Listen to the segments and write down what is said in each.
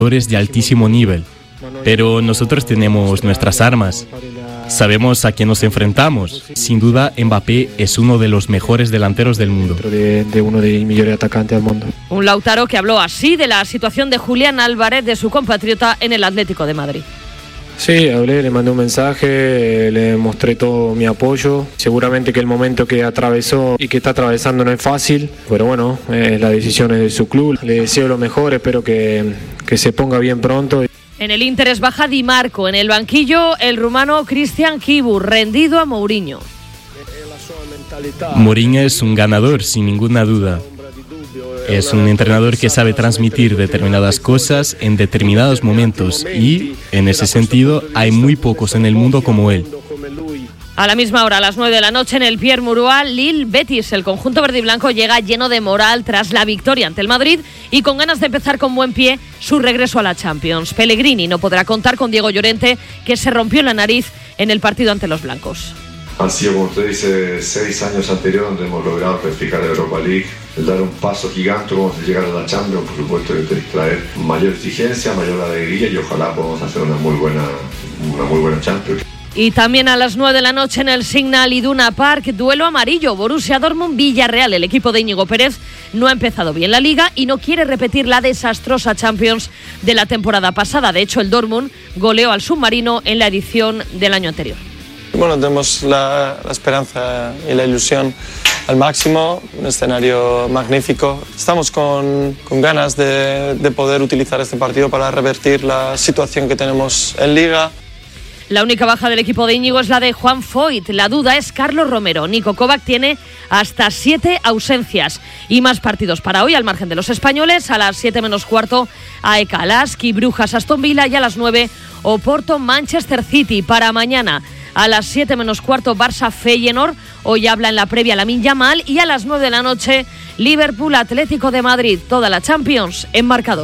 de altísimo nivel, pero nosotros tenemos nuestras armas. Sabemos a quién nos enfrentamos. Sin duda, Mbappé es uno de los mejores delanteros del mundo. De uno de los mejores atacantes del mundo. Un Lautaro que habló así de la situación de Julián Álvarez, de su compatriota en el Atlético de Madrid. Sí, hablé, le mandé un mensaje, le mostré todo mi apoyo. Seguramente que el momento que atravesó y que está atravesando no es fácil, pero bueno, la decisión es de su club. Le deseo lo mejor, espero que se ponga bien pronto. En el Inter es baja Di Marco, en el banquillo el rumano Cristian Chivu, rendido a Mourinho. Mourinho es un ganador, sin ninguna duda. Es un entrenador que sabe transmitir determinadas cosas en determinados momentos y, en ese sentido, hay muy pocos en el mundo como él. A la misma hora, a las 9 de la noche, en el Pierre Mauroy, Lille Betis. El conjunto verde y blanco llega lleno de moral tras la victoria ante el Madrid y con ganas de empezar con buen pie su regreso a la Champions. Pellegrini no podrá contar con Diego Llorente, que se rompió la nariz en el partido ante los blancos. Han sido, como usted dice, 6 años anteriores donde hemos logrado clasificar a Europa League, el dar un paso gigante como llegar a la Champions. Por supuesto que tenéis que traer mayor exigencia, mayor alegría y ojalá podamos hacer una muy buena Champions. Y también a las 9 de la noche en el Signal Iduna Park, duelo amarillo, Borussia Dortmund-Villarreal. El equipo de Íñigo Pérez no ha empezado bien la Liga y no quiere repetir la desastrosa Champions de la temporada pasada. De hecho, el Dortmund goleó al submarino en la edición del año anterior. Bueno, tenemos la esperanza y la ilusión al máximo, un escenario magnífico. Estamos con ganas de poder utilizar este partido para revertir la situación que tenemos en Liga. La única baja del equipo de Íñigo es la de Juan Foyt. La duda es Carlos Romero. Niko Kovac tiene hasta 7 ausencias y más partidos para hoy, al margen de los españoles. A las 7 menos cuarto, AEK Laski, Brujas, Aston Villa, y a las 9, Oporto, Manchester City. Para mañana, a las 7 menos cuarto, Barça Feyenoord. Hoy habla en la previa Lamine Yamal. Y a las 9 de la noche, Liverpool, Atlético de Madrid. Toda la Champions en marcador.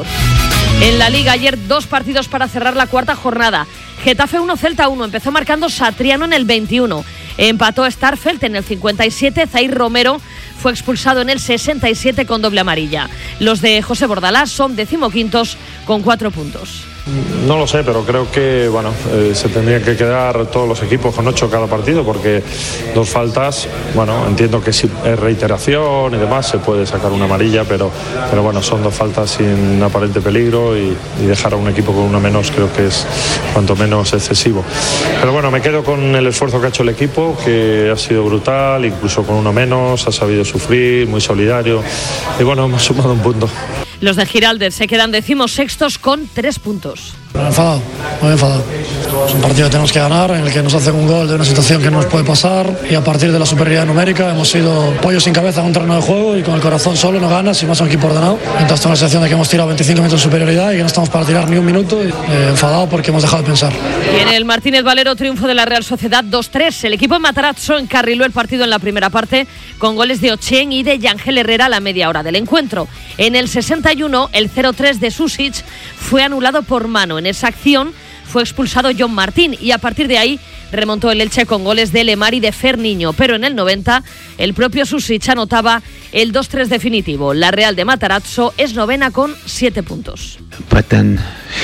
En la Liga ayer 2 partidos para cerrar la cuarta jornada. Getafe 1, Celta 1. Empezó marcando Satriano en el 21. Empató Starfelt en el 57. Zaire Romero fue expulsado en el 67 con doble amarilla. Los de José Bordalás son 15º con 4 puntos. No lo sé, pero creo que se tendrían que quedar todos los equipos con 8 cada partido, porque 2 faltas, entiendo que si es reiteración y demás se puede sacar una amarilla, pero son 2 faltas sin aparente peligro y dejar a un equipo con uno menos creo que es cuanto menos excesivo. Pero me quedo con el esfuerzo que ha hecho el equipo, que ha sido brutal, incluso con uno menos, ha sabido sufrir, muy solidario y hemos sumado un punto. Los de Giraldez se quedan 16º con 3 puntos. Enfadado, muy enfadado. Es un partido que tenemos que ganar, en el que nos hacen un gol de una situación que no nos puede pasar y a partir de la superioridad numérica hemos sido pollo sin cabeza en un terreno de juego y con el corazón solo no ganas y más un equipo ordenado. Entonces tengo la sensación de que hemos tirado 25 minutos de superioridad y que no estamos para tirar ni un minuto. Enfadado porque hemos dejado de pensar. Y en el Martínez Valero, triunfo de la Real Sociedad 2-3. El equipo de Matarazzo encarriló el partido en la primera parte con goles de Ochen y de Yangel Herrera a la media hora del encuentro. En el 61, el 0-3 de Susic fue anulado por mano. En esa acción fue expulsado John Martín y a partir de ahí remontó el Elche con goles de Lemar y de Ferniño, pero en el 90 el propio Susic anotaba el 2-3 definitivo. La Real de Matarazzo es novena con 7 puntos. But then,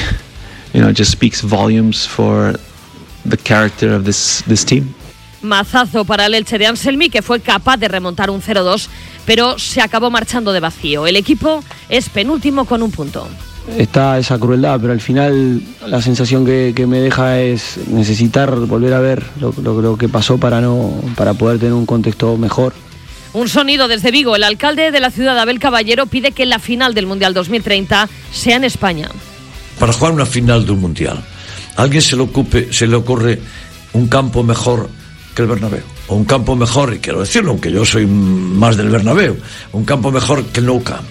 it just speaks volumes for the character of this team. Mazazo para el Elche de Anselmi, que fue capaz de remontar un 0-2, pero se acabó marchando de vacío. El equipo es penúltimo con 1 punto. Está esa crueldad, pero al final la sensación que me deja es necesitar volver a ver lo que pasó para poder tener un contexto mejor. Un sonido desde Vigo. El alcalde de la ciudad, Abel Caballero, pide que la final del Mundial 2030 sea en España. Para jugar una final de un Mundial, a alguien se le ocurre un campo mejor que el Bernabéu, o un campo mejor, y quiero decirlo, aunque yo soy más del Bernabéu, un campo mejor que el Nou Camp.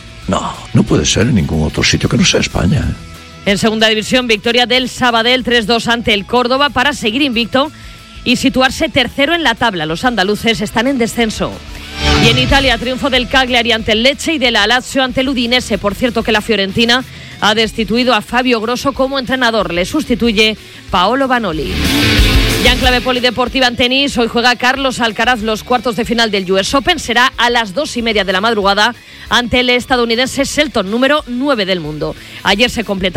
No puede ser en ningún otro sitio que no sea España. En segunda división, victoria del Sabadell 3-2 ante el Córdoba para seguir invicto y situarse tercero en la tabla. Los andaluces están en descenso. Y en Italia, triunfo del Cagliari ante el Lecce y de la Lazio ante el Udinese. Por cierto que la Fiorentina ha destituido a Fabio Grosso como entrenador. Le sustituye Paolo Vanoli. Ya en clave polideportiva en tenis, hoy juega Carlos Alcaraz los cuartos de final del US Open. Será a las 2:30 de la madrugada ante el estadounidense Shelton, número 9 del mundo. Ayer se completa